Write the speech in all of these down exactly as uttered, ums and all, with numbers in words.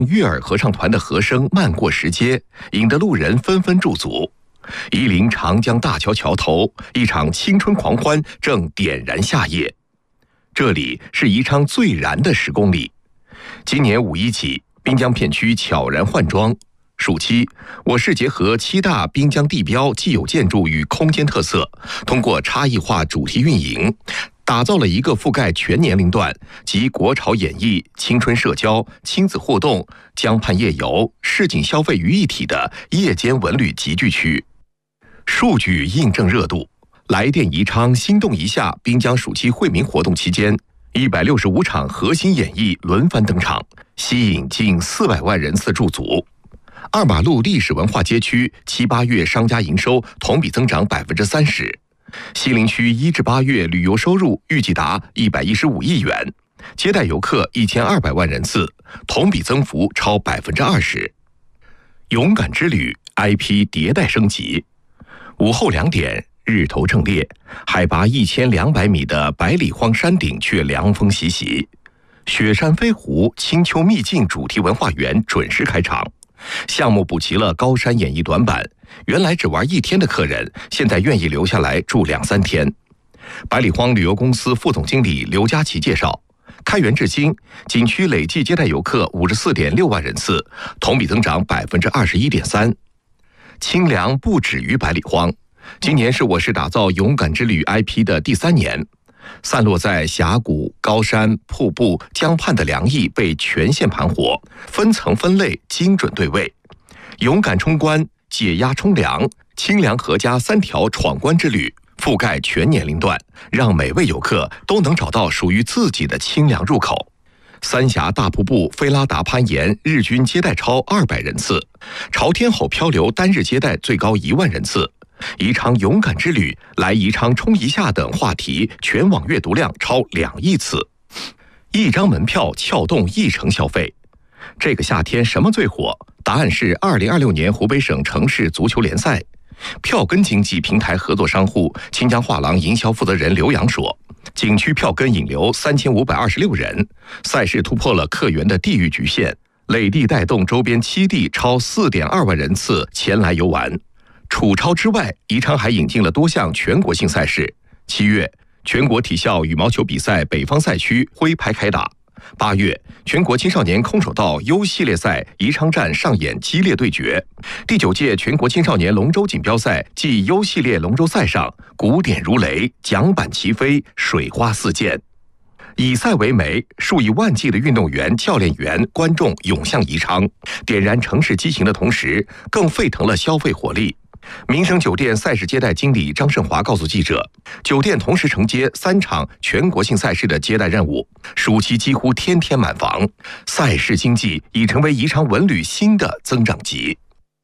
悦耳合唱团的和声漫过石阶，引得路人纷纷驻足。夷陵长江大桥桥头，一场青春狂欢正点燃夏夜。这里是宜昌最燃的十公里。今年五一起，滨江片区悄然换装。暑期，我市结合七大滨江地标既有建筑与空间特色，通过差异化主题运营，打造了一个覆盖全年龄段集国潮演艺、青春社交、亲子互动、江畔夜游、市井消费于一体的夜间文旅集聚区。数据印证热度，来电宜昌心动一下滨江暑期惠民活动期间，一百六十五场核心演艺轮番登场，吸引近四百万人次驻足。二马路历史文化街区七八月商家营收同比增长百分之三十，西陵区一至八月旅游收入预计达一百一十五亿元，接待游客一千二百万人次，同比增幅超百分之二十。勇敢之旅 I P 迭代升级。午后两点，日头正烈，海拔一千两百米的百里荒山顶却凉风习习。雪山飞狐青丘秘境主题文化园准时开场。项目补齐了高山演艺短板，原来只玩一天的客人，现在愿意留下来住两三天。百里荒旅游公司副总经理刘佳琪介绍，开园至今，景区累计接待游客五十四点六万人次，同比增长百分之二十一点三。清凉不止于百里荒，今年是我市打造勇敢之旅 I P 的第三年。散落在峡谷、高山、瀑布、江畔的凉意被全线盘活，分层分类，精准对位。勇敢冲关、解压冲凉、清凉合家三条闯关之旅，覆盖全年龄段，让每位游客都能找到属于自己的清凉入口。三峡大瀑布菲拉达攀岩日均接待超二百人次，朝天吼漂流单日接待最高一万人次。宜昌勇敢之旅来宜昌冲一下等话题全网阅读量超两亿次，一张门票撬动一成消费。这个夏天什么最火？答案是二零二六年湖北省城市足球联赛。票根经济平台合作商户清江画廊营销负责人刘洋说，景区票根引流三千五百二十六人，赛事突破了客源的地域局限，累计带动周边七地超四点二万人次前来游玩。楚超之外，宜昌还引进了多项全国性赛事。七月，全国体校羽毛球比赛北方赛区挥拍开打。八月，全国青少年空手道 U 系列赛宜昌站上演激烈对决。第九届全国青少年龙舟锦标赛暨 U 系列龙舟赛上，鼓点如雷，桨板齐飞，水花四溅。以赛为媒，数以万计的运动员、教练员、观众涌向宜昌，点燃城市激情的同时，更沸腾了消费活力。民生酒店赛事接待经理张胜华告诉记者，酒店同时承接三场全国性赛事的接待任务，暑期几乎天天满房，赛事经济已成为宜昌文旅新的增长极。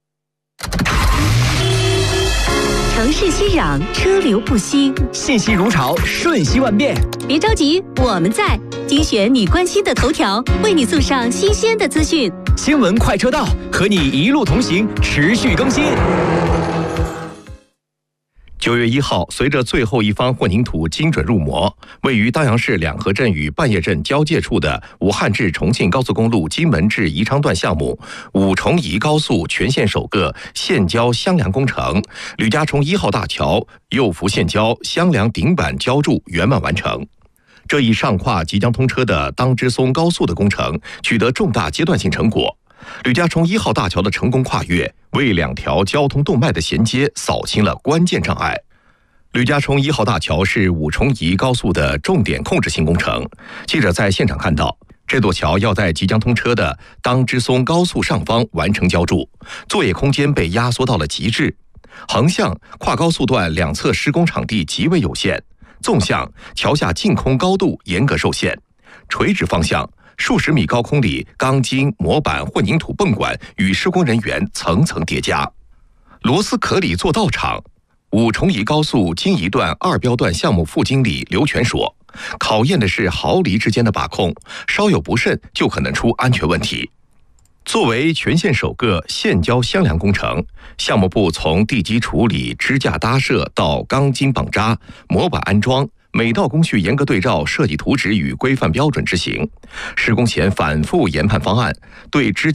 城市熙攘，车流不息， 信息如潮，瞬息万变。 别着急，我们在精选你关心的头条，为你送上新鲜的资讯。 新闻快车道，和你一路同行，持续更新。 九月一号，随着最后一方混凝土精准入模，位于当阳市两河镇与半叶镇交界处的武汉至重庆高速公路金门至宜昌段项目五重宜高速全线首个线交箱梁工程吕家冲一号大桥右幅线交箱梁顶板浇筑圆满完成。这一上跨即将通车的当支松高速的工程取得重大阶段性成果。吕家冲一号大桥的成功跨越，为两条交通动脉的衔接扫清了关键障碍。吕家冲一号大桥是五重宜高速的重点控制性工程。记者在现场看到，这座桥要在即将通车的当支松高速上方完成浇筑，作业空间被压缩到了极致。横向跨高速段两侧施工场地极为有限，纵向桥下净空高度严格受限，垂直方向数十米高空里钢筋、模板、混凝土泵管与施工人员层层叠加。螺丝壳里做道场。五重宜高速京宜段二标段项目副经理刘全说，考验的是毫厘之间的把控，稍有不慎就可能出安全问题。作为全县首个线交箱梁工程，项目部从地基处理、支架搭设到钢筋绑扎、模板安装， 每道工序严格对照设计图纸与规范标准执行，施工前反复研判方案，对支